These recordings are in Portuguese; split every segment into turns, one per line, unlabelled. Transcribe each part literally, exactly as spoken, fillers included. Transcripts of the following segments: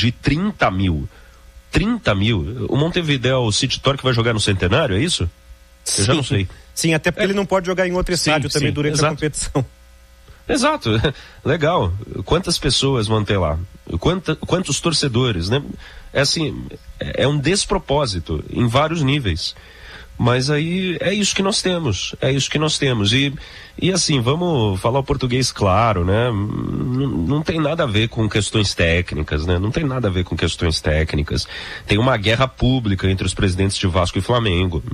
de trinta mil. trinta mil? O Montevideo City Torque vai jogar no Centenário, é isso?
Sim.
Eu já não sei.
Sim, até porque é. ele não pode jogar em outro estádio sim, também sim, durante exato. a competição.
Exato, legal. Quantas pessoas vão ter lá? Quanta, quantos torcedores, né? É assim, é um despropósito em vários níveis. Mas aí é isso que nós temos, é isso que nós temos. E, e assim, vamos falar o português claro, né? Não, não tem nada a ver com questões técnicas, né? Não tem nada a ver com questões técnicas. Tem uma guerra pública entre os presidentes de Vasco e Flamengo.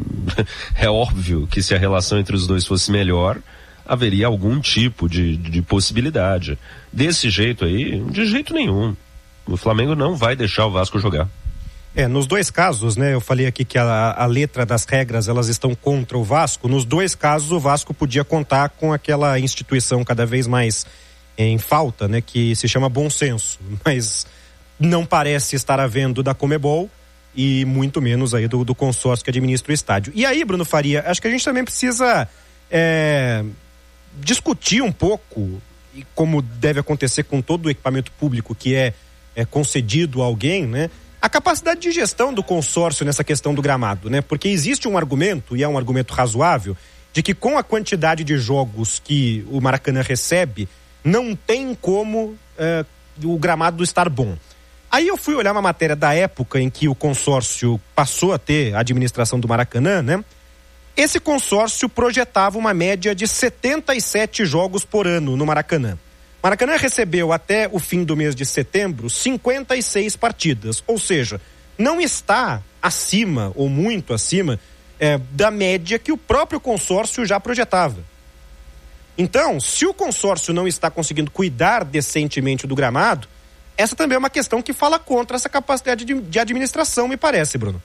É óbvio que se a relação entre os dois fosse melhor, haveria algum tipo de, de possibilidade. Desse jeito aí, de jeito nenhum. O Flamengo não vai deixar o Vasco jogar.
É, nos dois casos, né, eu falei aqui que a, a letra das regras, elas estão contra o Vasco. Nos dois casos, o Vasco podia contar com aquela instituição cada vez mais em falta, né, que se chama bom senso. Mas não parece estar havendo da Conmebol e muito menos aí do, do consórcio que administra o estádio. E aí, Bruno Faria, acho que a gente também precisa é, discutir um pouco, e como deve acontecer com todo o equipamento público que é, é concedido a alguém, né, a capacidade de gestão do consórcio nessa questão do gramado, né? Porque existe um argumento, e é um argumento razoável, de que com a quantidade de jogos que o Maracanã recebe, não tem como é, o gramado estar bom. Aí eu fui olhar uma matéria da época em que o consórcio passou a ter a administração do Maracanã, né? Esse consórcio projetava uma média de setenta e sete jogos por ano no Maracanã. Maracanã recebeu até o fim do mês de setembro cinquenta e seis partidas, ou seja, não está acima ou muito acima é, da média que o próprio consórcio já projetava. Então, se o consórcio não está conseguindo cuidar decentemente do gramado, essa também é uma questão que fala contra essa capacidade de, de administração, me parece, Bruno.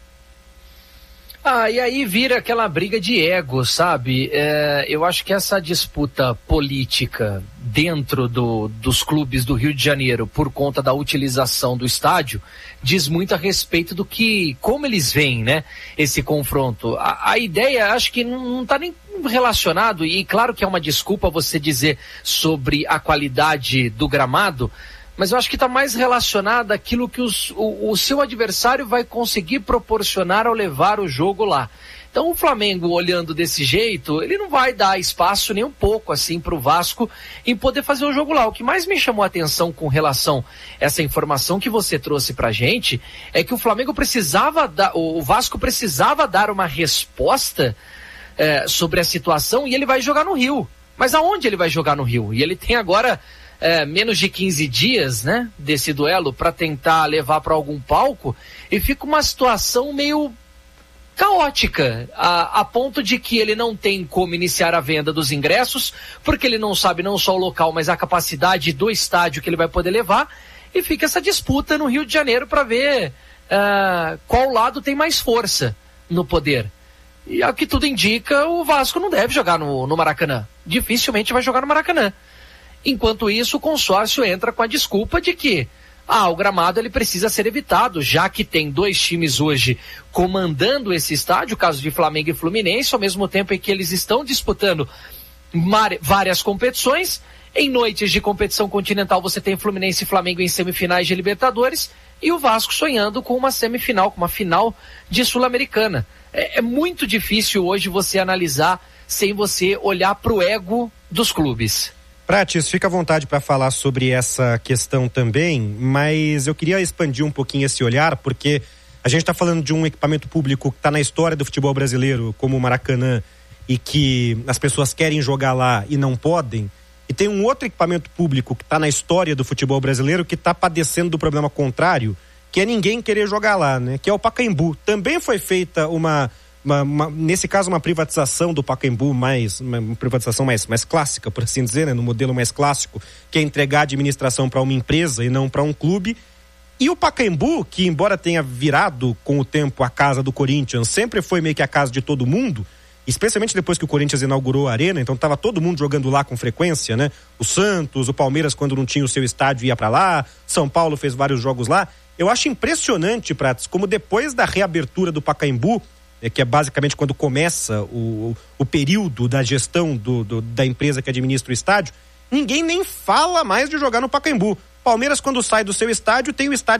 Ah, e aí vira aquela briga de ego, sabe? É, eu acho que essa disputa política dentro do, dos clubes do Rio de Janeiro por conta da utilização do estádio diz muito a respeito do que, como eles veem, né, esse confronto. A, a ideia, acho que não está nem relacionado, e claro que é uma desculpa você dizer sobre a qualidade do gramado, mas eu acho que está mais relacionado àquilo que os, o, o seu adversário vai conseguir proporcionar ao levar o jogo lá. Então o Flamengo, olhando desse jeito, ele não vai dar espaço nem um pouco assim para o Vasco em poder fazer o jogo lá. O que mais me chamou a atenção com relação a essa informação que você trouxe para a gente é que o Flamengo precisava dar, o Vasco precisava dar uma resposta é, sobre a situação, e ele vai jogar no Rio. Mas aonde ele vai jogar no Rio? E ele tem agora É, menos de quinze dias, né, desse duelo para tentar levar para algum palco, e fica uma situação meio caótica, a, a ponto de que ele não tem como iniciar a venda dos ingressos, porque ele não sabe não só o local, mas a capacidade do estádio que ele vai poder levar, e fica essa disputa no Rio de Janeiro para ver uh, qual lado tem mais força no poder. E ao que tudo indica, o Vasco não deve jogar no, no Maracanã, dificilmente vai jogar no Maracanã. Enquanto isso, o consórcio entra com a desculpa de que ah, o gramado ele precisa ser evitado, já que tem dois times hoje comandando esse estádio, o caso de Flamengo e Fluminense, ao mesmo tempo em que eles estão disputando mar- várias competições. Em noites de competição continental você tem Fluminense e Flamengo em semifinais de Libertadores, e o Vasco sonhando com uma semifinal, com uma final de Sul-Americana. É, é muito difícil hoje você analisar sem você olhar para o ego dos clubes.
Prates, fica à vontade para falar sobre essa questão também, mas eu queria expandir um pouquinho esse olhar, porque a gente está falando de um equipamento público que está na história do futebol brasileiro, como o Maracanã, e que as pessoas querem jogar lá e não podem, e tem um outro equipamento público que está na história do futebol brasileiro que está padecendo do problema contrário, que é ninguém querer jogar lá, né? Que é o Pacaembu. Também foi feita uma... Uma, uma, nesse caso, uma privatização do Pacaembu, mais, uma, uma privatização mais, mais clássica, por assim dizer, né? No modelo mais clássico, que é entregar a administração para uma empresa e não para um clube. E o Pacaembu, que embora tenha virado com o tempo a casa do Corinthians, sempre foi meio que a casa de todo mundo, especialmente depois que o Corinthians inaugurou a arena, então estava todo mundo jogando lá com frequência, né? O Santos, o Palmeiras, quando não tinha o seu estádio, ia para lá, São Paulo fez vários jogos lá. Eu acho impressionante, Prates, como depois da reabertura do Pacaembu, É que é basicamente quando começa o, o período da gestão do, do, da empresa que administra o estádio, ninguém nem fala mais de jogar no Pacaembu. Palmeiras, quando sai do seu estádio, tem o estádio